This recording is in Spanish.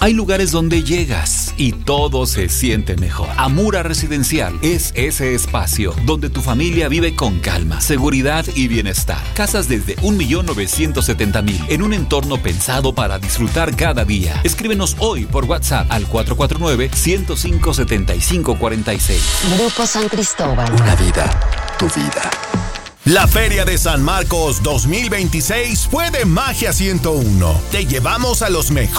Hay lugares donde llegas y todo se siente mejor. Amura Residencial es ese espacio donde tu familia vive con calma, seguridad y bienestar. Casas desde 1.970.000 en un entorno pensado para disfrutar cada día. Escríbenos hoy por WhatsApp al 449-105-7546. Grupo San Cristóbal. Una vida, tu vida. La Feria de San Marcos 2026 fue de Magia 101. Te llevamos a los mejores